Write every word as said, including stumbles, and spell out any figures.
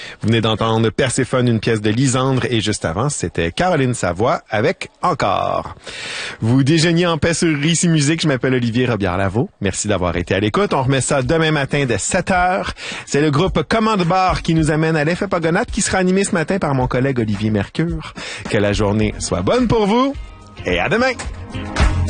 Vous venez d'entendre Perséphone, une pièce de Lisandre, et juste avant, c'était Caroline Savoie avec Encore. Vous déjeuniez en paix sur Ici Musique. Je m'appelle Olivier Robillard-Lavaux. Merci d'avoir été à l'écoute. On remet ça demain matin dès sept heures. C'est le groupe Commande Bar qui nous amène à l'effet Pagonate, qui sera animé ce matin par mon collègue Olivier Mercure. Que la journée soit bonne pour vous et à demain!